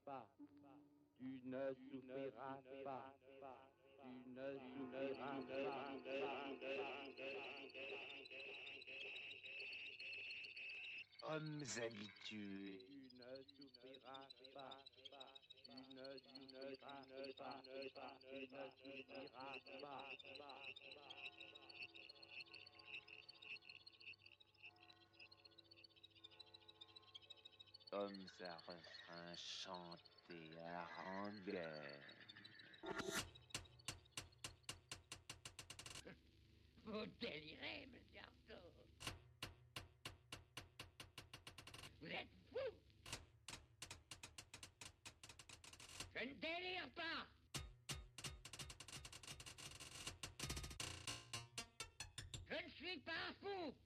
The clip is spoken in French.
Tu ne souffriras pas. Tu ne souffriras pas. Hommes habitués. Tu ne souffriras pas. Tu ne souffriras pas. Tu ne souffriras pas. Hommes à refrain chantés à rengaine. Vous délirez, monsieur Artaud. Vous êtes fou. Je ne délire pas. Je ne suis pas un fou.